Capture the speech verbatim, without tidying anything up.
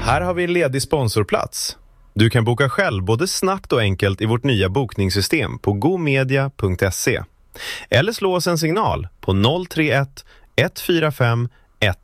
Här har vi en ledig sponsorplats. Du kan boka själv både snabbt och enkelt i vårt nya bokningssystem på gomedia punkt se. Eller slå oss en signal på noll tre ett ett fyra fem